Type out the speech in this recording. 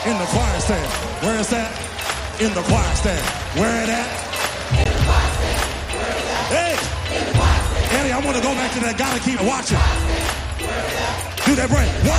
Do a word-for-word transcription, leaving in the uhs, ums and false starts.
In the choir stand. Where is that? In the choir stand. Where it at? In the choir stand. Where is that? Hey! In the choir stand. Eddie, I want to go back to that. Gotta keep watching. Where is that? Do that break.